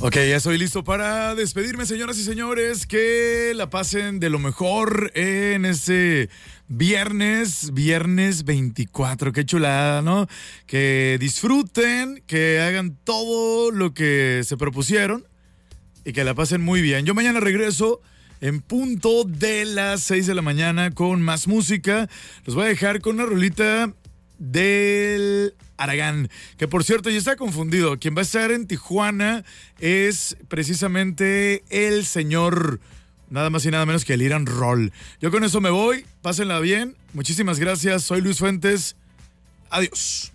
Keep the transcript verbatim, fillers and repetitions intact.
Ok, ya estoy listo para despedirme, señoras y señores. Que la pasen de lo mejor en este viernes, viernes veinticuatro. Qué chulada, ¿no? Que disfruten, que hagan todo lo que se propusieron y que la pasen muy bien. Yo mañana regreso en punto de las seis de la mañana con más música. Los voy a dejar con una rolita del Aragán, que por cierto ya está confundido. Quien va a estar en Tijuana es precisamente el señor, nada más y nada menos que el Irán Roll. Yo con eso me voy, pásenla bien, muchísimas gracias, soy Luis Fuentes, adiós.